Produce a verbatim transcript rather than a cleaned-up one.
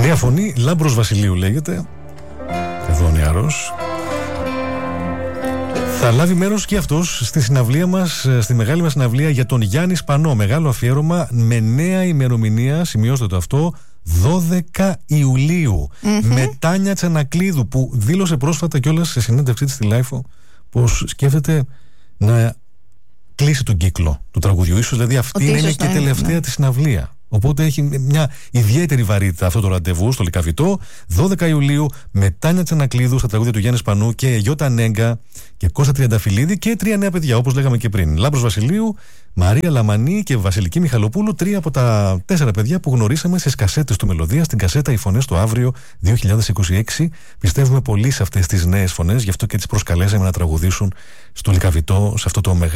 Νέα φωνή, Λάμπρος Βασιλείου λέγεται. Εδώ ο νεαρός. Θα λάβει μέρος και αυτός στη συναυλία μας, στη μεγάλη μας συναυλία για τον Γιάννη Σπανό. Μεγάλο αφιέρωμα με νέα ημερομηνία, σημειώστε το αυτό, δώδεκα Ιουλίου. Mm-hmm. Με Τάνια Τσανακλείδου, που δήλωσε πρόσφατα κιόλας σε συνέντευξή της στη Λάιφο πως σκέφτεται να κλείσει τον κύκλο του τραγουδιού. Ίσως δηλαδή αυτή είναι και η τελευταία ναι. της συναυλία. Οπότε έχει μια ιδιαίτερη βαρύτητα αυτό το ραντεβού στο Λυκαβητό. δώδεκα Ιουλίου με Τάνια Τσανακλείδου στα τραγούδια του Γιάννη Σπανού και Γιώτα Νέγκα και Κώστα Τριανταφυλλίδη και τρία νέα παιδιά, όπως λέγαμε και πριν. Λάμπρος Βασιλείου, Μαρία Λαμανή και Βασιλική Μιχαλοπούλου. Τρία από τα τέσσερα παιδιά που γνωρίσαμε στις κασέτες του Μελωδία, στην κασέτα Οι Φωνές το αύριο δύο χιλιάδες είκοσι έξι. Πιστεύουμε πολύ σε αυτές τις νέες φωνές, γι' αυτό και τις προσκαλέσαμε να τραγουδήσουν στο Λυκαβητό, σε αυτό το μεγάλο.